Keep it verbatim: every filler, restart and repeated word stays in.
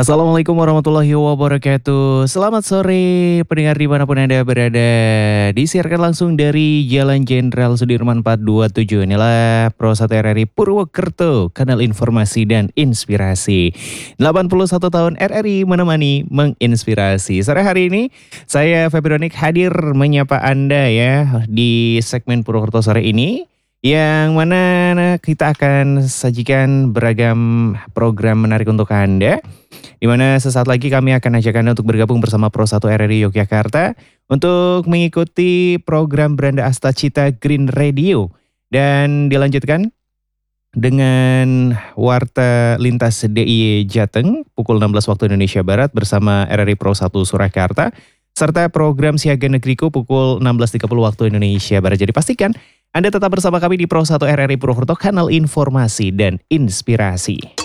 Assalamualaikum warahmatullahi wabarakatuh. Selamat sore pendengar dimanapun Anda berada. Disiarkan langsung dari Jalan Jenderal Sudirman empat dua tujuh. Inilah Pro satu R R I Purwokerto, kanal informasi dan inspirasi. delapan puluh satu tahun R R I menemani menginspirasi. Sore hari ini saya Febrianik hadir menyapa Anda ya di segmen Purwokerto sore ini. Yang mana kita akan sajikan beragam program menarik untuk Anda. Di mana sesaat lagi kami akan ajak Anda untuk bergabung bersama Pro satu R R I Yogyakarta untuk mengikuti program Beranda Astacita Green Radio. Dan dilanjutkan dengan Warta Lintas D I Y Jateng pukul enam belas waktu Indonesia Barat bersama R R I Pro satu Surakarta. Serta program Siaga Negeriku pukul enam belas tiga puluh waktu Indonesia Barat. Jadi pastikan Anda tetap bersama kami di Pro satu R R I Purwokerto, kanal informasi dan inspirasi.